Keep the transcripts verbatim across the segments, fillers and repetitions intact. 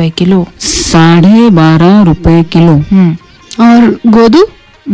रुपए किलो। साढ़े बारह रुपए किलो। हम्म और गोदू?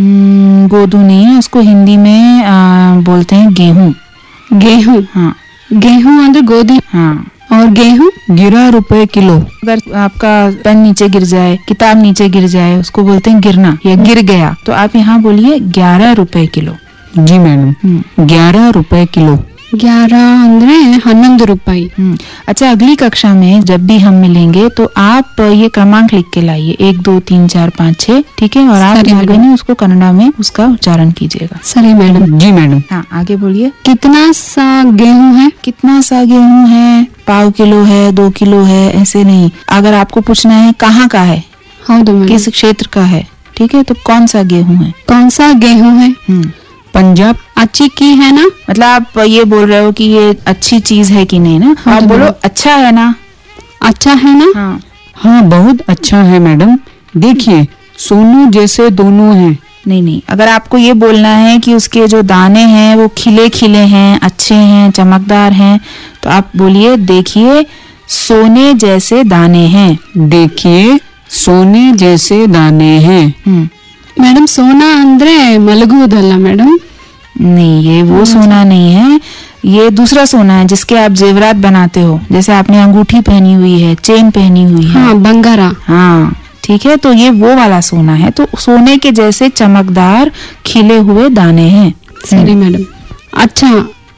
गोदू नहीं है, उसको हिंदी में आ, बोलते हैं गेहूं। गेहूं? हाँ, गेहूं अंदर गोदी। हाँ। और गेहूं? ग्यारह रुपए किलो। अगर आपका पेन नीचे गिर जाए, किताब नीचे गिर जाए, उसको बोलते हैं गिरना या गिर गया। तो आप यहाँ बोलिए ग्यारह रुपए किलो। जी मैडम, ग्यारह रुपए किलो। ग्यारह अंद्रे हन्नೊಂದು रूपाई। अच्छा, अगली कक्षा में जब भी हम मिलेंगे तो आप ये क्रमांक लिख के लाइए, एक दो तीन चार पाँच छह, ठीक है? और आप नहीं उसको कन्नड़ा में उसका उच्चारण कीजिएगा। सही मैडम। जी मैडम। हाँ, आगे बोलिए। कितना सा गेहूं है? कितना सा गेहूं है? पाव किलो है, दो किलो है, ऐसे नहीं। अगर आपको पूछना है कहाँ का है, किस क्षेत्र का है, ठीक है, तो कौन सा गेहूं है? कौन सा गेहूं है? पंजाब। अच्छी की है ना? मतलब आप ये बोल रहे हो कि ये अच्छी चीज है कि नहीं ना? हाँ, आप बोलो अच्छा है ना? अच्छा है ना? हाँ, हाँ बहुत अच्छा है मैडम। देखिए सोनू जैसे दोनों हैं। नहीं नहीं, अगर आपको ये बोलना है कि उसके जो दाने हैं वो खिले खिले हैं, अच्छे हैं, चमकदार हैं, तो आप बोलिए देखिए सोने जैसे दाने हैं। देखिए सोने जैसे दाने हैं। मैडम सोना अंद्रे मलगुವುದಲ್ಲ मैडम? नहीं, ये वो सोना नहीं है, ये दूसरा सोना है जिसके आप जेवरात बनाते हो। जैसे आपने अंगूठी पहनी हुई है, चेन पहनी हुई है। हाँ, बंगारा। हाँ, ठीक है, तो ये वो वाला सोना है। तो सोने के जैसे चमकदार खिले हुए दाने हैं। सही मैडम। अच्छा,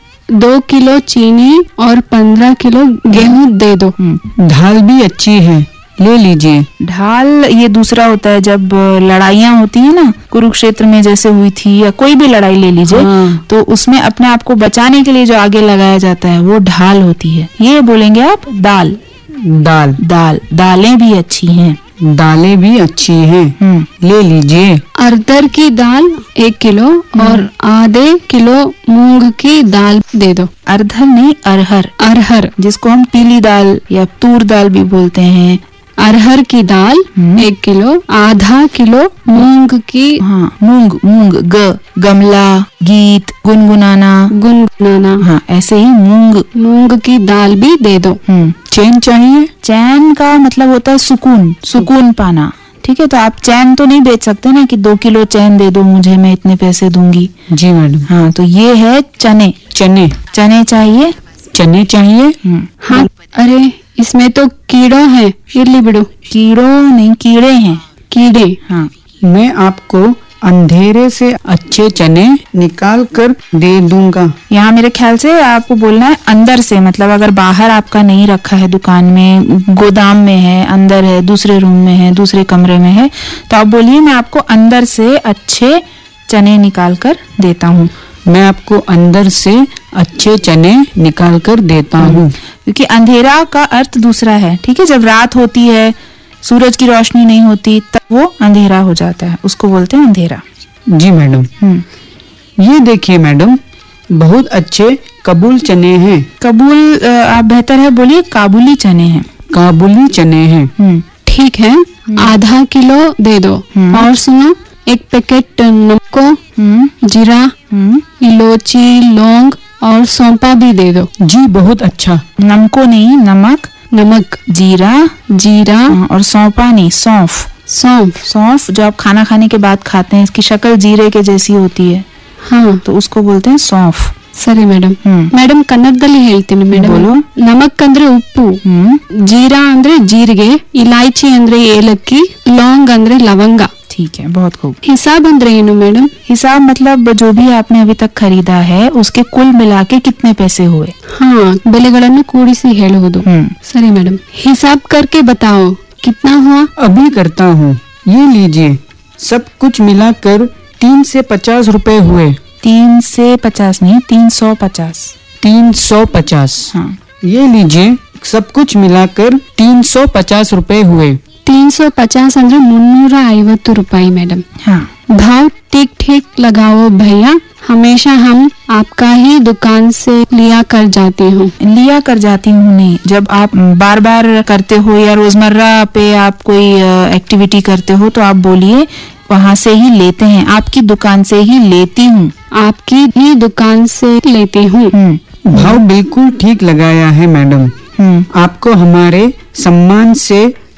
दो किलो चीनी और पंद्रह किलो गेहूं दे दो। दाल भी अच्छी है, ले लीजिए। ढाल ये दूसरा होता है, जब लड़ाइयाँ होती है ना, कुरुक्षेत्र में जैसे हुई थी या कोई भी लड़ाई ले लीजिए। हाँ। तो उसमें अपने आप को बचाने के लिए जो आगे लगाया जाता है वो ढाल होती है। ये बोलेंगे आप दाल। दाल। दाल। दालें भी अच्छी हैं। दालें भी अच्छी हैं, ले लीजिए। अरहर की दाल एक किलो और आधे किलो मूंग की दाल दे दो। अरहर नहीं, अरहर। अरहर जिसको हम पीली दाल या तूर दाल भी बोलते हैं। अरहर की दाल एक किलो, आधा किलो मूंग की। हाँ, मूंग। मूंग ग, गमला, गीत, गुनगुनाना। गुनगुनाना। हाँ, ऐसे ही मूंग। मूंग की दाल भी दे दो। चैन चाहिए? चैन का मतलब होता है सुकून, सुकून पाना, ठीक है? तो आप चैन तो नहीं बेच सकते ना कि दो किलो चैन दे दो मुझे, मैं इतने पैसे दूंगी। जी मैडम। हाँ, तो ये है चने। चने। चने चाहिए? चने चाहिए। हाँ, अरे इसमें तो कीड़ो है, इल्ली बिड़ो। कीड़ो नहीं, कीड़े हैं। कीड़े। हाँ, मैं आपको अंधेरे से अच्छे चने निकाल कर दे दूंगा। यहाँ मेरे ख्याल से आपको बोलना है अंदर से, मतलब अगर बाहर आपका नहीं रखा है, दुकान में, गोदाम में है, अंदर है, दूसरे रूम में है, दूसरे कमरे में है, तो आप बोलिए मैं आपको अंदर से अच्छे चने निकाल कर देता हूँ। मैं आपको अंदर से अच्छे चने निकाल कर देता हूँ। क्योंकि अंधेरा का अर्थ दूसरा है, ठीक है? जब रात होती है, सूरज की रोशनी नहीं होती, तब वो अंधेरा हो जाता है, उसको बोलते हैं अंधेरा। जी मैडम। ये देखिए मैडम, बहुत अच्छे कबूल चने हैं। कबूल आप बेहतर है बोलिए काबुली चने हैं। काबुली चने हैं। ठीक है, आधा किलो दे दो। और सुनो, एक पैकेट नमको, जीरा, इलायची, लौंग और सौंपा भी दे दो। जी बहुत अच्छा। नमको नहीं, नमक, नमक, जीरा, जीरा और सौंपा नहीं, सौंफ। सौंफ। सौंफ जो आप खाना खाने के बाद खाते हैं, इसकी शक्ल जीरे के जैसी होती है। हाँ, तो उसको बोलते हैं सौंफ। सही मैडम। मैडम कन्नಡದಲ್ಲಿ ಹೇಳ್ತೀನಿ ಮೇಡಮ್। बोलो। ನಮಕ್ ಅಂದ್ರೆ ಉಪ್ಪು, जीरा ಅಂದ್ರೆ ಜೀರಿಗೆ, इलायची ಅಂದ್ರೆ ಏಲಕ್ಕಿ, लौंग ಅಂದ್ರೆ लवंग। ठीक है, बहुत खूब। हिसाब ಅಂದ್ರೆ ಏನು ಮೇಡಮ್? हिसाब मतलब जो भी आपने अभी तक खरीदा है उसके कुल मिला के कितने पैसे हुए। हाँ, ಬೆಲೆಗಳನ್ನು ಕೂಡಿಸಿ ಹೇಳುವುದು। सही मैडम। हिसाब करके बताओ कितना हुआ। अभी करता हूँ, ये लीजिए। सब कुछ मिलाकर तीन से पचास रुपए हुए। तीन से पचास नहीं, तीन सौ पचास। तीन सौ पचास। हाँ, ये लीजिए। सब कुछ मिलाकर तीन सौ पचास रुपए हुए। तीन सौ पचास ಅಂದ್ರೆ ಮುನ್ನೂರ ಐವತ್ತು ರೂಪಾಯಿ मैडम। हाँ, भाव ठीक ठीक लगाओ भैया, हमेशा हम आपका ही दुकान से लिया कर जाती हूँ। लिया कर जाती हूँ नहीं, जब आप बार बार करते हो या रोजमर्रा पे आप कोई एक्टिविटी करते हो तो आप बोलिए वहाँ से ही लेते हैं, आपकी दुकान से ही लेती हूँ। आपकी ही दुकान से लेती हूँ। भाव बिल्कुल ठीक लगाया है मैडम। आपको हमारे सम्मान से